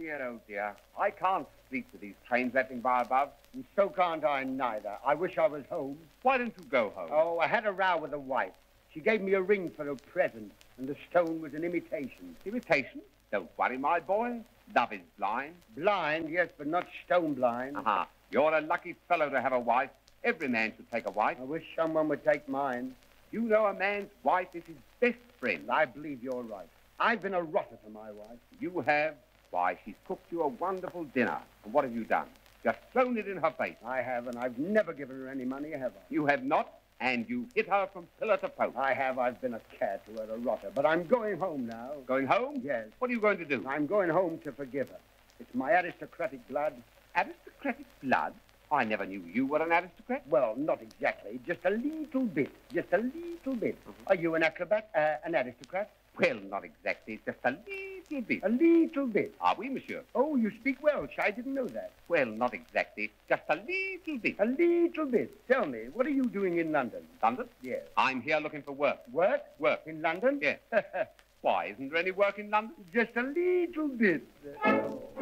dear, oh dear. I can't sleep with these trains rattling by above. And so can't I neither. I wish I was home. Why don't you go home? Oh, I had a row with the wife. She gave me a ring for a present, and the stone was an imitation. Imitation? Don't worry, my boy. Love is blind. Blind, yes, but not stone blind. Aha. You're a lucky fellow to have a wife. Every man should take a wife. I wish someone would take mine. You know a man's wife is his best friend. I believe you're right. I've been a rotter to my wife. You have? Why, she's cooked you a wonderful dinner. And what have you done? Just thrown it in her face. I have, and I've never given her any money, have I? You have not, and you hit her from pillar to post. I have. I've been a cad to her, a rotter. But I'm going home now. Going home? Yes. What are you going to do? I'm going home to forgive her. It's my aristocratic blood. Aristocratic blood? I never knew you were an aristocrat. Well, not exactly. Just a little bit. Just a little bit. Are you an acrobat? An aristocrat? Well, not exactly. Just a little bit. A little bit. Ah, oui, monsieur. Oh, you speak Welsh. I didn't know that. Well, not exactly. Just a little bit. A little bit. Tell me, what are you doing in London? London? Yes. I'm here looking for work. Work? Work. In London? Yes. Why, isn't there any work in London? Just a little bit.